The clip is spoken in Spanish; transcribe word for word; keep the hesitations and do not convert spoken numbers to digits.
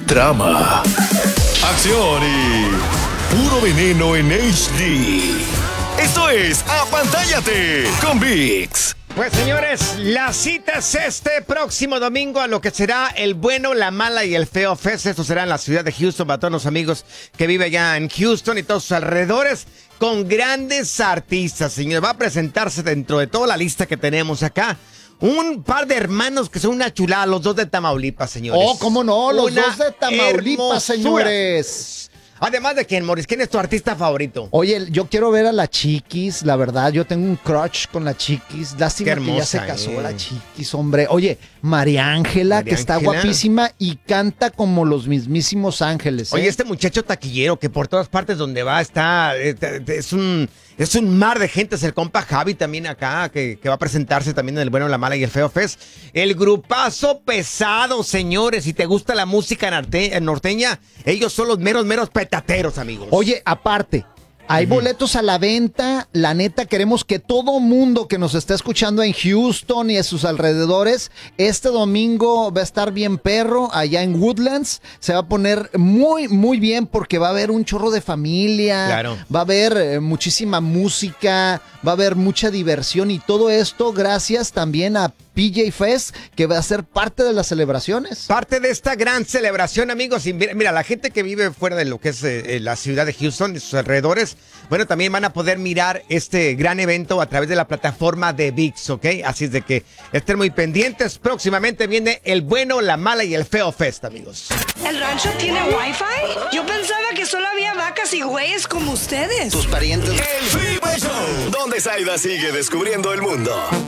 trama, acción y puro veneno en H D. Esto es Apantállate con ViX. Pues señores, la cita es este próximo domingo a lo que será el bueno, la mala y el feo fest. Esto será en la ciudad de Houston para todos los amigos que viven allá en Houston y todos sus alrededores, con grandes artistas, señores. Va a presentarse dentro de toda la lista que tenemos acá un par de hermanos que son una chulada, los dos de Tamaulipas, señores. Oh, ¿cómo no? Los Una dos de Tamaulipas, hermosura. señores. Además de quién, Morris, ¿quién es tu artista favorito? Oye, yo quiero ver a la Chiquis, la verdad, yo tengo un crush con la Chiquis. Lástima Qué que ya se hermosa, casó eh. la Chiquis, hombre. Oye, María Ángela, María que está Ángela. guapísima y canta como los mismísimos ángeles. ¿eh? Oye, este muchacho taquillero que por todas partes donde va está, eh, es un, es un mar de gente. Es el compa Javi también acá, que, que va a presentarse también en el bueno, la mala y el feo fest. El grupazo pesado, señores. Si te gusta la música norte- norteña, ellos son los meros, meros petateros, amigos. Oye, aparte, hay uh-huh. boletos a la venta. La neta, queremos que todo mundo que nos está escuchando en Houston y a sus alrededores, este domingo va a estar bien perro allá en Woodlands. Se va a poner muy, muy bien porque va a haber un chorro de familia. Claro. Va a haber eh, muchísima música, va a haber mucha diversión y todo esto gracias también a P J Fest, que va a ser parte de las celebraciones. Parte de esta gran celebración, amigos. Y mira, mira, la gente que vive fuera de lo que es eh, la ciudad de Houston y sus alrededores, bueno, también van a poder mirar este gran evento a través de la plataforma de ViX, ¿ok? Así es de que estén muy pendientes. Próximamente viene el bueno, la mala y el feo fest, amigos. ¿El rancho tiene wifi? Yo pensaba que solo había vacas y güeyes como ustedes. Tus parientes. El Freeway Show, donde Zaida sigue descubriendo el mundo.